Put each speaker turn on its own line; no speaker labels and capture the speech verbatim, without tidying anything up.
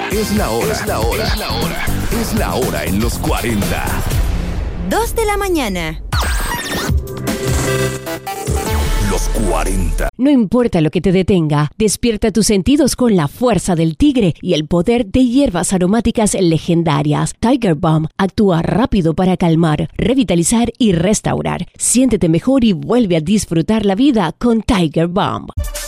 Es la hora. Es la hora. Es la hora. Es la hora en los cuarenta.
Dos de la mañana.
Los cuarenta.
No importa lo que te detenga, despierta tus sentidos con la fuerza del tigre y el poder de hierbas aromáticas legendarias. Tiger Balm actúa rápido para calmar, revitalizar y restaurar. Siéntete mejor y vuelve a disfrutar la vida con Tiger Balm.